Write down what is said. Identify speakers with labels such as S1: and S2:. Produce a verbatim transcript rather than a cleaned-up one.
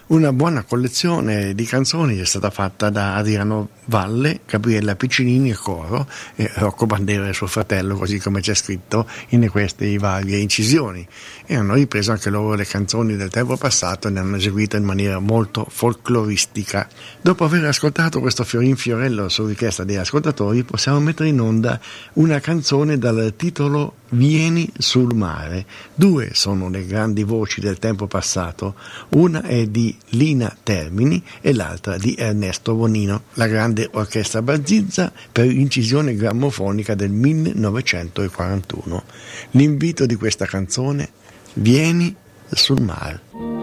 S1: Una buona collezione di canzoni è stata fatta da Adriano Valle, Gabriella Piccinini e coro, e Rocco Bandera e suo fratello, così come c'è scritto in queste varie incisioni, e hanno ripreso anche loro le canzoni del tempo passato e ne hanno eseguito in maniera molto folcloristica. Dopo aver ascoltato questo fiorin fiorello su richiesta degli ascoltatori, possiamo mettere in onda una canzone dal titolo Vieni sul mare. Due sono le grandi voci del tempo passato, una è di Lina Termini e l'altra di Ernesto Bonino, la grande orchestra Barzizza, per incisione grammofonica del millenovecentoquarantuno. L'invito di questa canzone: Vieni sul mare.